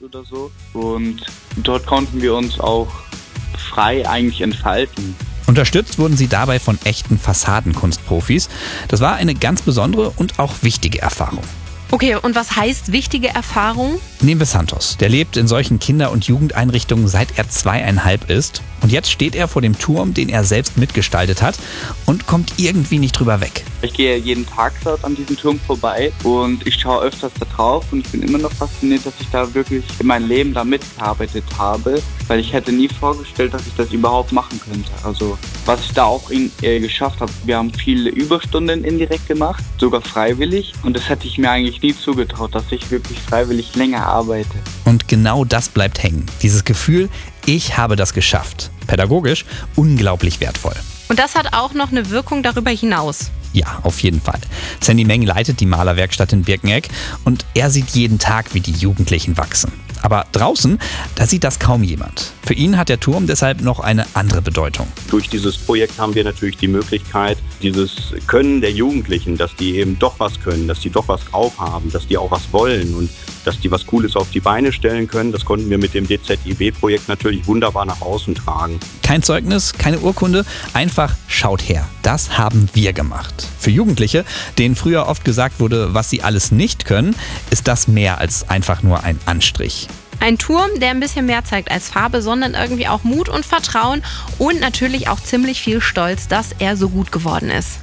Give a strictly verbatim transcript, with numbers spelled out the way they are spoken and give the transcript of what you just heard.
oder so. Und dort konnten wir uns auch frei eigentlich entfalten. Unterstützt wurden sie dabei von echten Fassadenkunstprofis. Das war eine ganz besondere und auch wichtige Erfahrung. Okay, und was heißt wichtige Erfahrung? Nehmen wir Santos. Der lebt in solchen Kinder- und Jugendeinrichtungen seit er zweieinhalb ist. Und jetzt steht er vor dem Turm, den er selbst mitgestaltet hat und kommt irgendwie nicht drüber weg. Ich gehe jeden Tag dort an diesem Turm vorbei und ich schaue öfters da drauf und ich bin immer noch fasziniert, dass ich da wirklich in meinem Leben da mitgearbeitet habe, weil ich hätte nie vorgestellt, dass ich das überhaupt machen könnte. Also was ich da auch in, äh, geschafft habe, wir haben viele Überstunden indirekt gemacht, sogar freiwillig, und das hätte ich mir eigentlich nie zugetraut, dass ich wirklich freiwillig länger arbeite. Und genau das bleibt hängen. Dieses Gefühl, ich habe das geschafft. Pädagogisch unglaublich wertvoll. Und das hat auch noch eine Wirkung darüber hinaus. Ja, auf jeden Fall. Sandy Meng leitet die Malerwerkstatt in Birkeneck und er sieht jeden Tag, wie die Jugendlichen wachsen. Aber draußen, da sieht das kaum jemand. Für ihn hat der Turm deshalb noch eine andere Bedeutung. Durch dieses Projekt haben wir natürlich die Möglichkeit, dieses Können der Jugendlichen, dass die eben doch was können, dass die doch was drauf haben, dass die auch was wollen und dass die was Cooles auf die Beine stellen können. Das konnten wir mit dem D Z I B-Projekt natürlich wunderbar nach außen tragen. Kein Zeugnis, keine Urkunde, einfach schaut her. Das haben wir gemacht. Für Jugendliche, denen früher oft gesagt wurde, was sie alles nicht können, ist das mehr als einfach nur ein Anstrich. Ein Turm, der ein bisschen mehr zeigt als Farbe, sondern irgendwie auch Mut und Vertrauen und natürlich auch ziemlich viel Stolz, dass er so gut geworden ist.